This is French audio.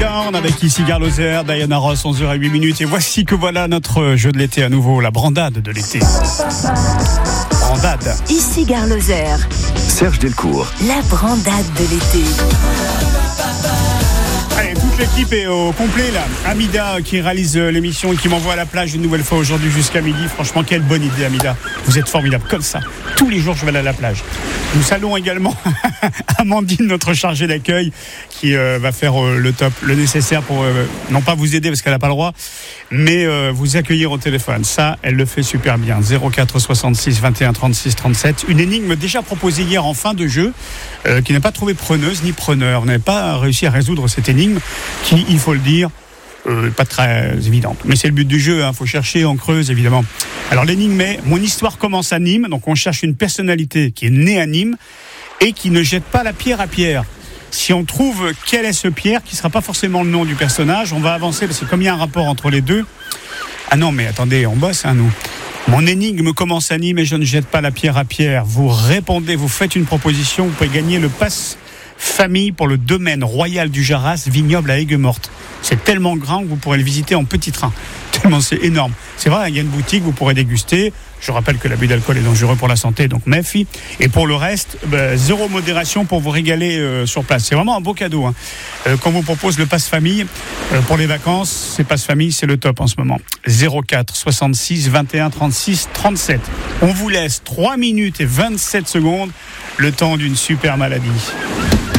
Down avec Issy Garloser, Diana Ross, 11h08. Et voici que voilà notre jeu de l'été à nouveau, la brandade de l'été. Brandade. Issy Garloser, Serge Delcourt. la brandade de l'été. Allez, toute l'équipe est au complet là. Amida qui réalise l'émission et qui m'envoie à la plage une nouvelle fois aujourd'hui jusqu'à midi. Franchement, quelle bonne idée, Amida. Vous êtes formidable, comme ça. Tous les jours, je vais aller à la plage. Nous saluons également Amandine, notre chargée d'accueil, qui va faire le nécessaire pour non pas vous aider parce qu'elle n'a pas le droit, mais vous accueillir au téléphone. Ça, elle le fait super bien. 04 66 21 36 37. Une énigme déjà proposée hier en fin de jeu, qui n'a pas trouvé preneuse ni preneur. Vous n'avez pas réussi à résoudre cette énigme qui, il faut le dire, pas très évidente. Mais c'est le but du jeu, faut chercher en creuse évidemment. Alors l'énigme est, mon histoire commence à Nîmes, donc on cherche une personnalité qui est née à Nîmes et qui ne jette pas la pierre à Pierre. Si on trouve quel est ce Pierre, qui ne sera pas forcément le nom du personnage, on va avancer parce que comme il y a un rapport entre les deux... Ah non mais attendez, on bosse nous. Mon énigme commence à Nîmes et je ne jette pas la pierre à Pierre. Vous répondez, vous faites une proposition, vous pouvez gagner le pass famille pour le domaine royal du Jarras, vignoble à Aigues-Mortes. C'est tellement grand que vous pourrez le visiter en petit train. Tellement c'est énorme. C'est vrai, il y a une boutique, vous pourrez déguster. Je rappelle que l'abus d'alcool est dangereux pour la santé, donc méfie. Et pour le reste, zéro modération pour vous régaler sur place. C'est vraiment un beau cadeau. Quand on vous propose le pass famille pour les vacances, c'est pass famille, c'est le top en ce moment. 04 66 21 36 37. On vous laisse 3 minutes et 27 secondes, le temps d'une super maladie.